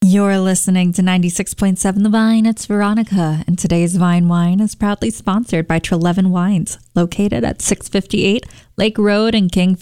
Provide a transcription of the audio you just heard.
You're listening to 96.7 The Vine. It's Veronica, and today's Vine Wine is proudly sponsored by Treleaven Wines, located at 658 Lake Road in King